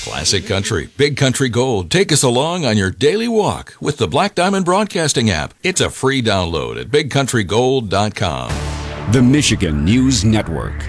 Classic Country, Big Country Gold. Take us along on your daily walk with the Black Diamond Broadcasting app. It's a free download at bigcountrygold.com. The Michigan News Network.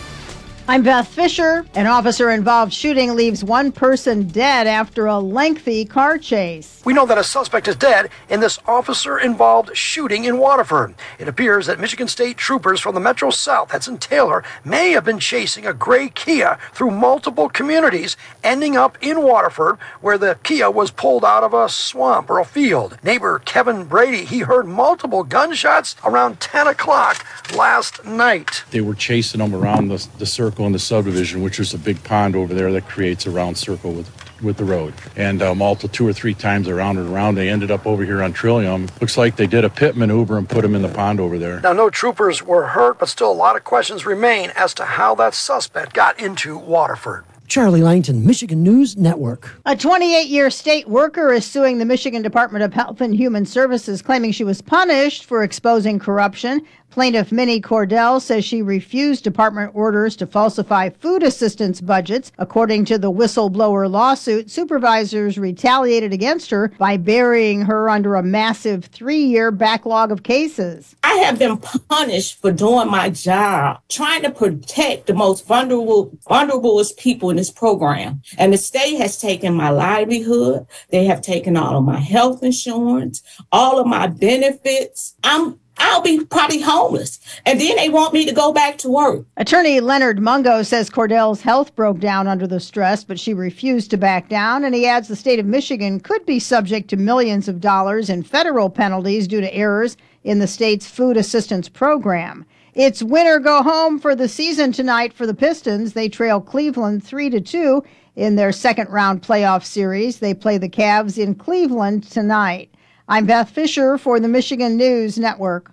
I'm Beth Fisher. An officer-involved shooting leaves one person dead after a lengthy car chase. We know that a suspect is dead in this officer-involved shooting in Waterford. It appears that Michigan State troopers from the Metro South, that's in Taylor, may have been chasing a gray Kia through multiple communities, ending up in Waterford, where the Kia was pulled out of a swamp or a field. Neighbor Kevin Brady, he heard multiple gunshots around 10 o'clock last night. They were chasing them around the circle in the subdivision, which is a big pond over there that creates a round circle with the road. And multiple 2 or 3 times around and around, they ended up over here on Trillium. Looks like they did a pit maneuver and put them in the pond over there. Now, no troopers were hurt, but still a lot of questions remain as to how that suspect got into Waterford. Charlie Langton, Michigan News Network. A 28-year state worker is suing the Michigan Department of Health and Human Services, claiming she was punished for exposing corruption. Plaintiff Minnie Cordell says she refused department orders to falsify food assistance budgets. According to the whistleblower lawsuit, supervisors retaliated against her by burying her under a massive 3-year backlog of cases. I have been punished for doing my job, trying to protect the most vulnerable people in this program. And the state has taken my livelihood. They have taken all of my health insurance, all of my benefits. I'll be probably homeless. And then they want me to go back to work. Attorney Leonard Mungo says Cordell's health broke down under the stress, but she refused to back down. And he adds the state of Michigan could be subject to millions of dollars in federal penalties due to errors in the state's food assistance program. It's win or go home for the season tonight for the Pistons. They trail Cleveland 3-2 in their second-round playoff series. They play the Cavs in Cleveland tonight. I'm Beth Fisher for the Michigan News Network.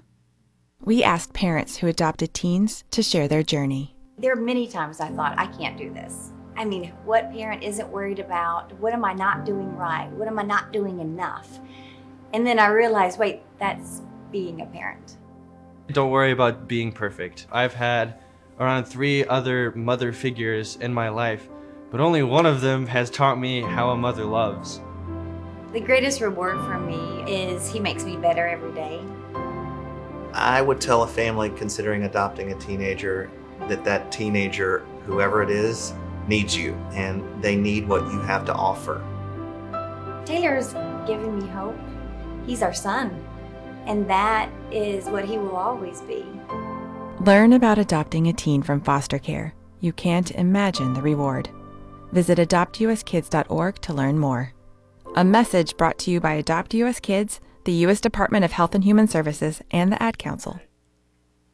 We asked parents who adopted teens to share their journey. There are many times I thought, I can't do this. I mean, what parent isn't worried about? What am I not doing right? What am I not doing enough? And then I realized, wait, that's being a parent. Don't worry about being perfect. I've had around 3 other mother figures in my life, but only one of them has taught me how a mother loves. The greatest reward for me is he makes me better every day. I would tell a family considering adopting a teenager that teenager, whoever it is, needs you, and they need what you have to offer. Taylor's giving me hope. He's our son, and that is what he will always be. Learn about adopting a teen from foster care. You can't imagine the reward. Visit adoptuskids.org to learn more. A message brought to you by Adopt US Kids, the U.S. Department of Health and Human Services, and the Ad Council.